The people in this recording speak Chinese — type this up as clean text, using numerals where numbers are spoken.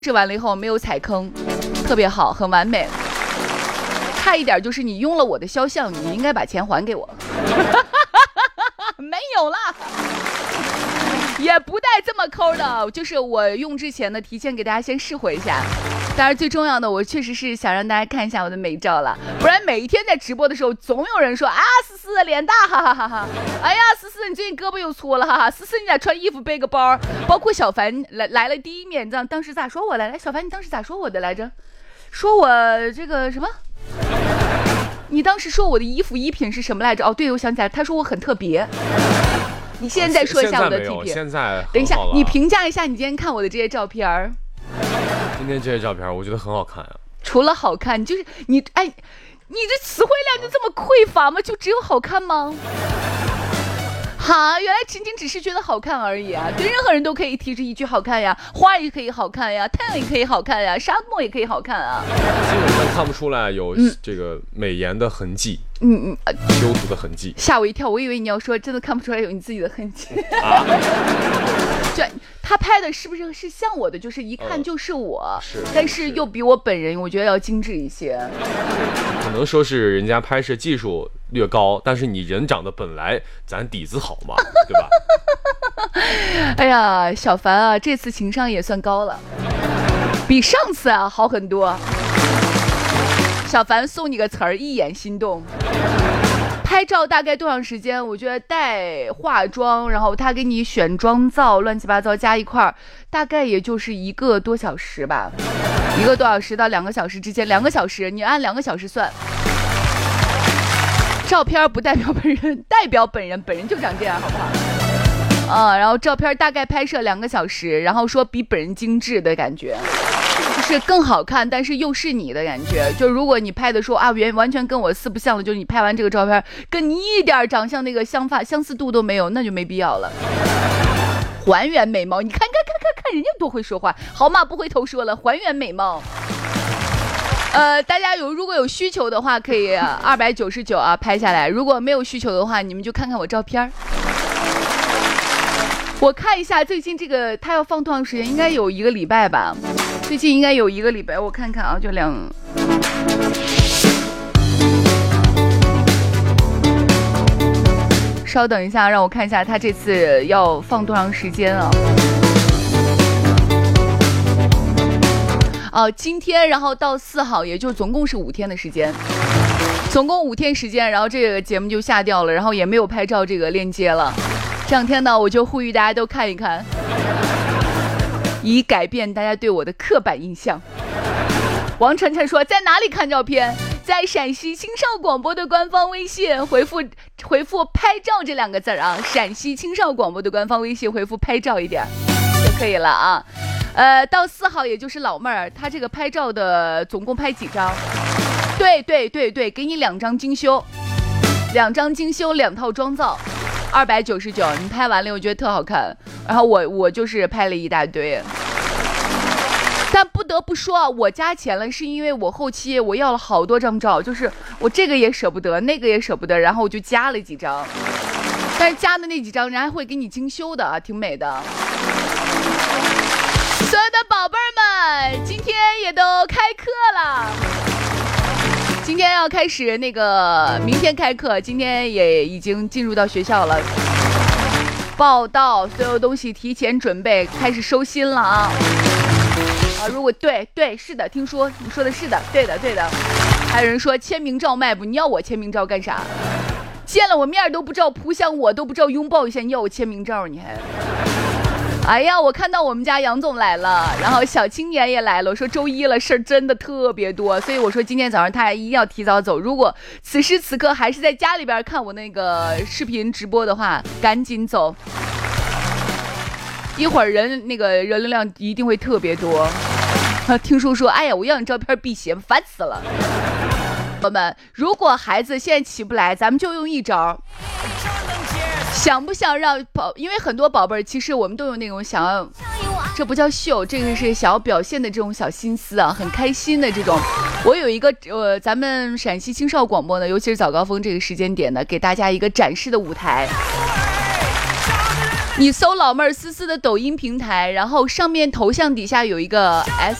试完了以后没有踩坑，特别好，很完美。差一点就是你用了我的肖像，你应该把钱还给我。没有啦，也不带这么抠的，就是我用之前呢，提前给大家先试回一下。当然最重要的，我确实是想让大家看一下我的美照了，不然每一天在直播的时候，总有人说啊，思思脸大，哈哈哈哈！哎呀，思思你最近胳膊又粗了，哈哈！思思你咋穿衣服背个包？包括小凡来了第一面，你知道当时咋说我来？小凡你当时咋说我的来着？说我这个什么？你当时说我的衣品是什么来着？哦，对，我想起来，他说我很特别。你现在说一下我的体品。 现在等一下，你评价一下你今天看我的这些照片。 今天这些照片我觉得很好看啊。 除了好看，就是你哎，你这词汇量就这么匮乏吗？就只有好看吗？哈，原来仅仅只是觉得好看而已啊！对任何人都可以提出一句好看呀，花也可以好看呀，太阳也可以好看呀，沙漠也可以好看啊。 基本上看不出来有这个美颜的痕迹，修图的痕迹。 吓我一跳，我以为你要说真的看不出来有你自己的痕迹。啊，对，他拍的是不是像我的？就是一看就是我，但是又比我本人我觉得要精致一些。 可能说是人家拍摄技术略高，但是你人长得本来咱底子好嘛，对吧？ 哎呀，小凡啊，这次情商也算高了，比上次啊好很多。小凡送你个词儿，一眼心动。拍照大概多长时间？我觉得带化妆，然后他给你选妆造，乱七八糟加一块儿，大概也就是1个多小时吧，1个多小时到2个小时之间，2个小时，你按2个小时算。照片不代表本人，代表本人就长这样，好不好？然后照片大概拍摄2个小时，然后说比本人精致的感觉。就是更好看，但是又是你的感觉。就如果你拍的说啊，完全跟我四不像的，就是你拍完这个照片跟你一点长相那个相似度都没有，那就没必要了。还原美貌，你看，人家多会说话，好嘛，不回头说了，还原美貌。大家如果有需求的话，可以299啊拍下来。如果没有需求的话，你们就看看我照片。我看一下最近这个他要放多长时间，应该有1个礼拜吧。最近应该有1个礼拜，我看看啊，就稍等一下，让我看一下他这次要放多长时间啊。今天然后到4号，也就总共是5天的时间，总共5天时间，然后这个节目就下掉了，然后也没有拍照这个链接了。这2天呢，我就呼吁大家都看一看，以改变大家对我的刻板印象。王晨晨说，在哪里看照片？在陕西青少广播的官方微信回复拍照这2个字啊，陕西青少广播的官方微信回复拍照一点就可以了啊。到4号也就是老妹儿，她这个拍照的总共拍几张？对，给你2张精修，2张精修，2套妆造，299，你拍完了我觉得特好看，然后我就是拍了一大堆。但不得不说啊，我加钱了，是因为我后期我要了好多张照，就是我这个也舍不得，那个也舍不得，然后我就加了几张。但是加的那几张人家会给你精修的啊，挺美的。所有的宝贝儿们，今天也都开课了。今天要开始明天开课，今天也已经进入到学校了。报到，所有东西提前准备，开始收心了啊！如果对，是的，听说你说的是的，对的。还有人说签名照卖不？你要我签名照干啥？见了我面都不知道扑向我，都不知道拥抱一下，你要我签名照你还？哎呀，我看到我们家杨总来了，然后小青年也来了。我说周一了，事儿真的特别多，所以我说今天早上他一定要提早走。如果此时此刻还是在家里边看我那个视频直播的话，赶紧走，一会儿人流量一定会特别多。听叔说，哎呀，我要你照片辟邪，烦死了。我们如果孩子现在起不来，咱们就用一招。想不想让因为很多宝贝儿，其实我们都有那种想要，这不叫秀，这个是想要表现的这种小心思啊，很开心的这种。我有一个咱们陕西青少广播呢，尤其是早高峰这个时间点呢，给大家一个展示的舞台。 你搜老妹儿思思的抖音平台，然后上面头像底下有一个